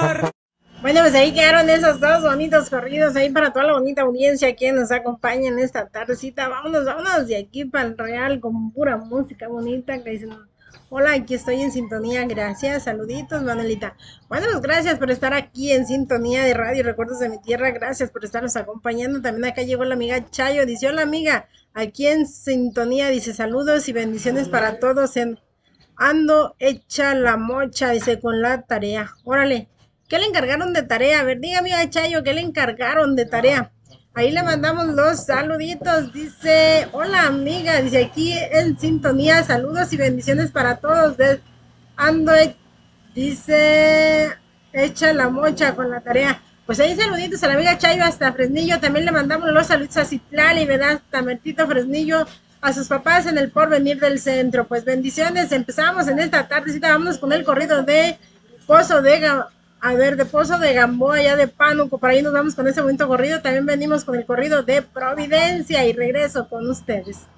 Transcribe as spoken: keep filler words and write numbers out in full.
Bueno, pues ahí quedaron esos dos bonitos corridos ahí para toda la bonita audiencia que nos acompaña en esta tardecita. Vámonos, vámonos de aquí para el Real con pura música bonita que dicen, hola, aquí estoy en sintonía, gracias, saluditos, Manuelita. Bueno, pues gracias por estar aquí en sintonía de Radio Recuerdos de mi Tierra, gracias por estarnos acompañando. También acá llegó la amiga Chayo, dice, hola amiga, aquí en sintonía, dice, saludos y bendiciones para todos en Ando hecha la mocha, dice, con la tarea. Órale, ¿qué le encargaron de tarea? A ver, dígame, Chayo, ¿qué le encargaron de tarea? Ahí le mandamos los saluditos. Dice, hola amiga, dice aquí en sintonía, saludos y bendiciones para todos. De, ando, dice, hecha la mocha con la tarea. Pues ahí saluditos a la amiga Chayo hasta Fresnillo. También le mandamos los saludos a Citlali, ¿verdad? Hasta Mertito Fresnillo, a sus papás en el porvenir del centro. Pues bendiciones, empezamos en esta tardecita, vámonos con el corrido de Pozo de Ga a ver, de Pozo de Gamboa, allá de Pánuco, por ahí nos vamos con ese bonito corrido. También venimos con el corrido de Providencia y regreso con ustedes.